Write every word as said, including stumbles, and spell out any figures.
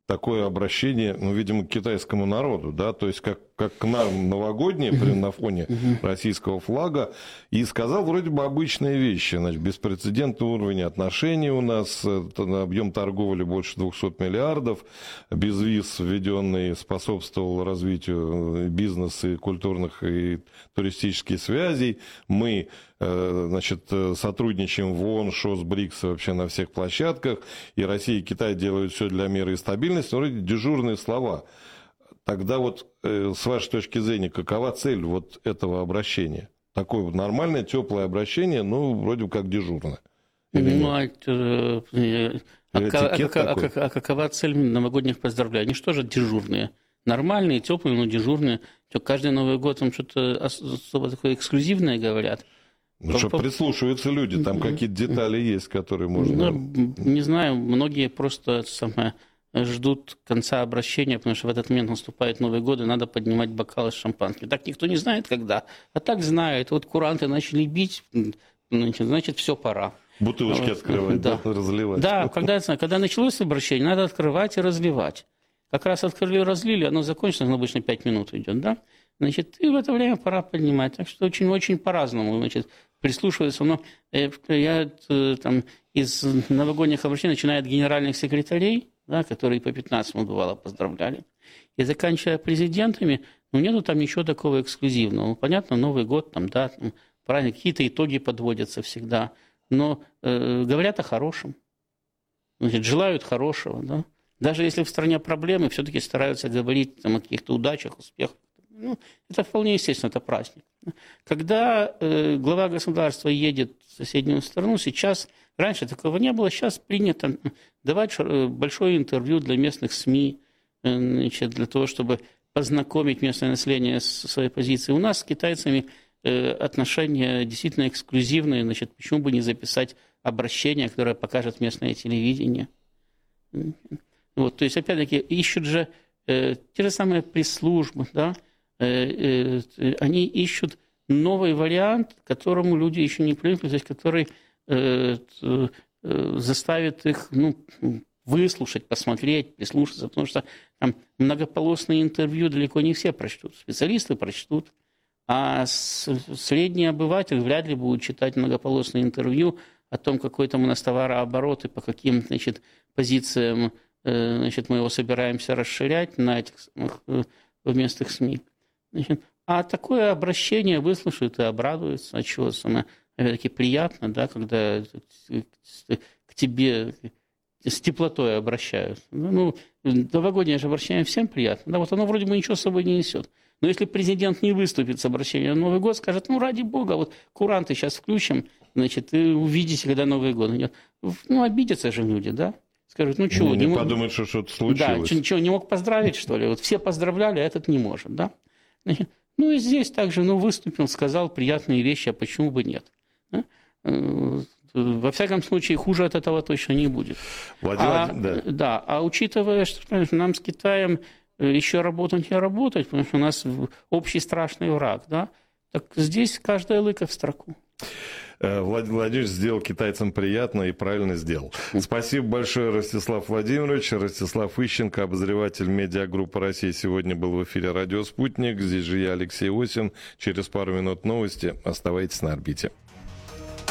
такое обращение, ну, видимо, к китайскому народу, да, то есть как, как к нам новогоднее uh-huh. на фоне uh-huh. российского флага, и сказал вроде бы обычные вещи, значит, беспрецедентный уровень отношений у нас, объем торговли больше двухсот миллиардов, безвиз введенный способствовал развитию бизнеса, и культурных и туристических связей, мы, значит, сотрудничаем в ООН, ШОС, БРИКС вообще на всех площадках, и Россия и Китай делают все для мира и стабильности, вроде дежурные слова. Тогда вот, э, с вашей точки зрения, какова цель вот этого обращения? Такое вот нормальное, теплое обращение, ну, вроде как дежурное. Ну, а, э, э, а, а, а, а какова цель новогодних поздравлений? Они что же дежурные? Нормальные, теплые, но дежурные. Каждый Новый год там что-то особо такое эксклюзивное говорят. Ну, что прислушиваются люди, там какие-то детали есть, которые можно... Ну, не знаю, многие просто самое, ждут конца обращения, потому что в этот момент наступает Новый год, и надо поднимать бокалы с шампанским. Так никто не знает, когда. А так знают. Вот куранты начали бить, значит, все, пора. Бутылочки открывать, да, да, разливать. Да, когда, когда началось обращение, надо открывать и разливать. Как раз открыли, разлили, оно закончилось, оно обычно пять минут идет, да? Значит, и в это время пора поднимать. Так что очень-очень по-разному, значит, прислушиваются. Но я там из новогодних обращений, начиная от генеральных секретарей, да, которые по пятнадцатому бывало поздравляли, и заканчивая президентами, ну, нету там ничего такого эксклюзивного. Понятно, Новый год, там, да, там, праздник, какие-то итоги подводятся всегда, но э, говорят о хорошем, значит, желают хорошего, да. Даже если в стране проблемы, все-таки стараются говорить там, о каких-то удачах, успехах. Ну, это вполне естественно, это праздник. Когда э, глава государства едет в соседнюю страну, сейчас, раньше такого не было, сейчас принято давать большое интервью для местных СМИ, э, значит, для того, чтобы познакомить местное население со своей позицией. У нас с китайцами э, отношения действительно эксклюзивные, значит, почему бы не записать обращение, которое покажет местное телевидение. Вот, то есть, опять-таки, ищут же э, те же самые пресс-службы, да, э, э, они ищут новый вариант, к которому люди еще не привыкли, то есть, который э, э, заставит их, ну, выслушать, посмотреть, прислушаться, потому что там многополосные интервью далеко не все прочтут, специалисты прочтут, а средний обыватель вряд ли будет читать многополосные интервью о том, какой там у нас товарооборот и по каким, значит, позициям, значит, мы его собираемся расширять на этих самых, в местных СМИ. Значит, а такое обращение выслушают и обрадуются, а чего самое, опять-таки, приятно, да, когда к тебе с теплотой обращаются. Ну, новогоднее же обращение всем приятно. Да, вот оно вроде бы ничего с собой не несет. Но если президент не выступит с обращением на Новый год, скажет, ну, ради бога, вот куранты сейчас включим, значит, и увидите, когда Новый год идет. Ну, обидятся же люди, да? Скажут, ну, чего? Не, не не подумают, что что-то случилось. Да, ничего, не мог поздравить, что ли? Вот все поздравляли, а этот не может, да? Значит, ну, и здесь также, ну, выступил, сказал приятные вещи, а почему бы нет? Да? Во всяком случае, хуже от этого точно не будет. Владимир, а, да. да, а учитывая, что нам с Китаем еще работать и работать, потому что у нас общий страшный враг, да, так здесь каждая лыка в строку. Владимир сделал китайцам приятно и правильно сделал. Спасибо большое, Ростислав Владимирович. Ростислав Ищенко, обозреватель медиагруппы «Россия», сегодня был в эфире «Радио Спутник». Здесь же я, Алексей Осин. Через пару минут новости. Оставайтесь на орбите.